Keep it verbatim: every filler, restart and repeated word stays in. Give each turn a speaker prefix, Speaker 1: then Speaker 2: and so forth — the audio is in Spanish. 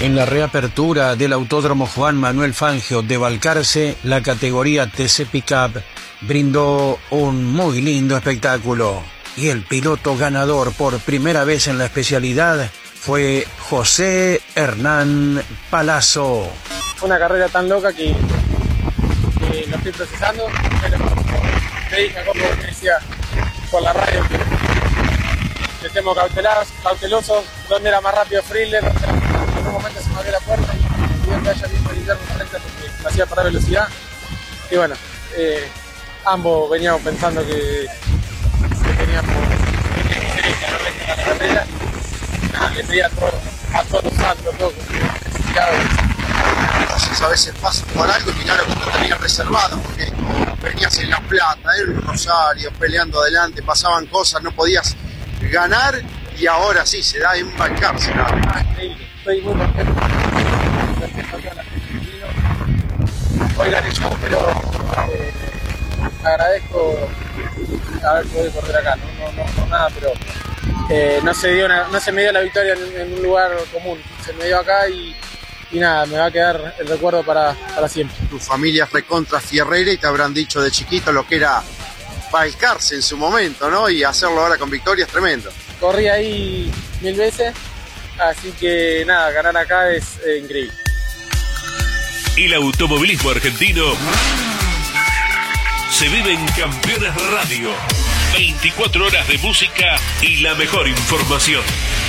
Speaker 1: En la reapertura del Autódromo Juan Manuel Fangio de Balcarce, la categoría T C Pickup brindó un muy lindo espectáculo. Y el piloto ganador por primera vez en la especialidad fue José Hernán Palazzo.
Speaker 2: Una carrera tan loca que, que lo estoy procesando, pero le dije a Coco, me decía por la radio que, que estemos cautelados, cautelosos, dónde era más rápido Friedler, en un momento se me abrió la puerta y yo que haya visto el interno frente porque me hacía parar velocidad. Y bueno, eh, ambos veníamos pensando que, que teníamos diferencia en la carrera. Le pedía a todos, a todos los santos, todos
Speaker 3: Entonces a veces pasa por algo y mirá lo que no tenías reservado, porque venías en La Plata, en Rosario, peleando adelante, pasaban cosas, no podías ganar y ahora sí, se da en Balcarce. ¿No?
Speaker 2: Ah, increíble, estoy muy contento. Hoy gané yo, pero eh, agradezco haber podido correr acá, no, no, no, no nada, pero eh, no, se dio una, no se me dio la victoria en, en un lugar común, se me dio acá y, y nada, me va a quedar el recuerdo para, para siempre.
Speaker 3: Tu familia es recontra fierrera y te habrán dicho de chiquito lo que era Balcarce en su momento, ¿no? Y hacerlo ahora con victoria es tremendo.
Speaker 2: Corrí ahí mil veces, así que nada, ganar acá es eh, increíble.
Speaker 4: El automovilismo argentino se vive en Campeones Radio. veinticuatro horas de música y la mejor información.